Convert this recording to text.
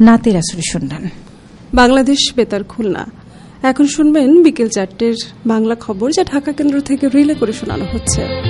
নাতে রাসূল শুনলেন। বাংলাদেশ বেতার খুলনা। এখন শুনবেন বিকেল 4টের বাংলা খবর, যা ঢাকা কেন্দ্র থেকে রিলে করে শোনানো হচ্ছে।